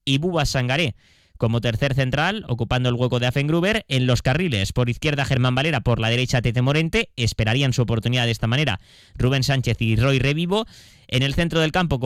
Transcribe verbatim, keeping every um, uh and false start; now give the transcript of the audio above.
y Bubas Sangaré como tercer central, ocupando el hueco de Afengruber. En los carriles, por izquierda Germán Valera, por la derecha Tete Morente, esperarían su oportunidad de esta manera Rubén Sánchez y Roy Revivo. En el centro del campo,